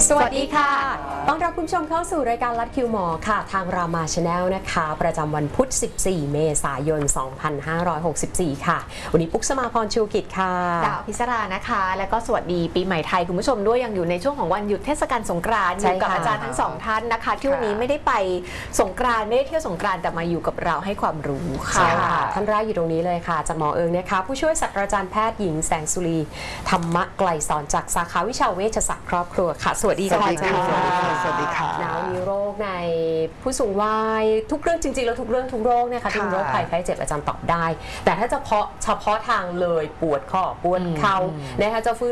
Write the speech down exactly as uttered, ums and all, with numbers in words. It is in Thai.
สวัสดีค่ะต้อนรับคุณผู้ชมเข้าสู่รายการลัดคิวหมอค่ะทางรามาชาแนลนะคะประจำวันพุธสิบสี่เมษายนสองพันห้าร้อยหกสิบสี่ค่ะวันนี้ปุ๊กสมาพรชูกิจค่ะดาวพิศรานะคะแล้วก็สวัสดีปีใหม่ไทยคุณผู้ชมด้วยยังอยู่ในช่วงของวันหยุดเทศกาลสงกรานต์อยู่กับอาจารย์ทั้งสองท่านนะคะที่วันนี้ไม่ได้ไปสงกรานต์ไม่ได้เที่ยวสงกรานต์แต่มาอยู่กับเราให้ความรู้ค่ะใช่ค่ะท่านแรกอยู่ตรงนี้เลยค่ะจากหมอเอิงนะคะผู้ช่วยศาสตราจารย์แพทย์หญิงแสงสุรีธรรมะไกลสอนจากสาขาวิชาเวชศาสตร์ครอบครัวค่ะสวัสดีค่ะอาจารย์สวัสดีค่ะหนาวมีโรคในผู้สูงวัยทุกเรื่องจริงๆแล้วทุกเรื่องทุกโรคนะคะที่เป็นโรคภัยไข้เจ็บอาจารย์ตอบได้แต่ถ้าเฉพาะเฉพาะทางเลยปวดข้อปวดเข่านะคะจะฟื้น